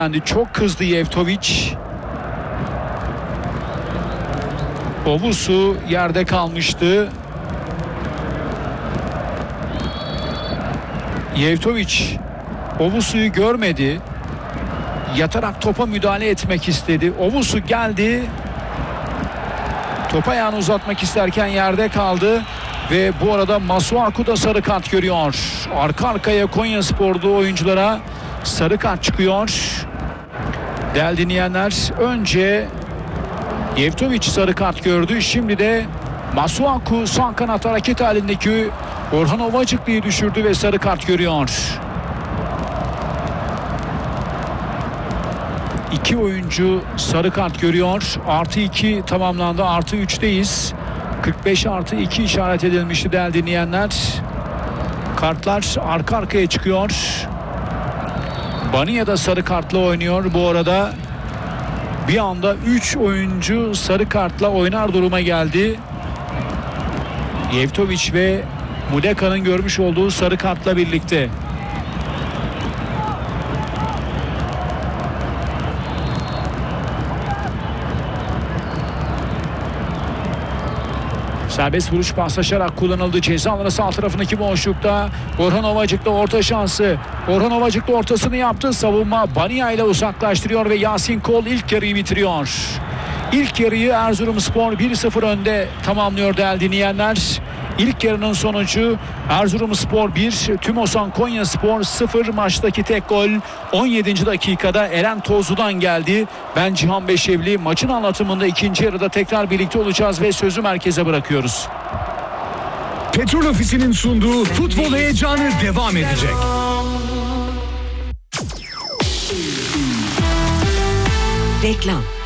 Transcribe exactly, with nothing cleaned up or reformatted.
Yani çok kızdı Yevtoviç. Ovusu yerde kalmıştı. Yevtoviç Ovusu'yu görmedi. Yatarak topa müdahale etmek istedi. Ovusu geldi. Top ayağını uzatmak isterken yerde kaldı. Ve bu arada Masuaku da sarı kart görüyor. Arka arkaya Konyasporlu oyunculara sarı kart çıkıyor. Değerli dinleyenler, önce Yevtoviç sarı kart gördü. Şimdi de Masuaku sağ kanat hareket halindeki Orhan Ovacıklı'yı düşürdü ve sarı kart görüyor. İki oyuncu sarı kart görüyor. Artı iki tamamlandı. Artı üçteyiz. kırk beş artı iki işaret edilmişti değerli dinleyenler. Kartlar arka arkaya çıkıyor. Bania da sarı kartla oynuyor. Bu arada bir anda üç oyuncu sarı kartla oynar duruma geldi. Yevtoviç ve Muleka'nın görmüş olduğu sarı kartla birlikte. Serbest vuruş paslaşarak kullanıldı. Ceza alanı sağ tarafındaki boşlukta Orhan Ovacıklı orta şansı. Orhan Ovacıklı ortasını yaptı. Savunma Bania ile uzaklaştırıyor ve Yasin Kol ilk yarıyı bitiriyor. İlk yarıyı Erzurumspor bir sıfır önde tamamlıyor değerli dinleyenler. İlk yarının sonucu Erzurumspor bir, Tümosan Konyaspor sıfır. Maçtaki tek gol on yedinci dakikada Eren Tozlu'dan geldi. Ben Cihan Beşevli. Maçın anlatımında ikinci yarıda tekrar birlikte olacağız ve sözü merkeze bırakıyoruz. Petrol Ofisi'nin sunduğu futbol heyecanı devam edecek. Reklam.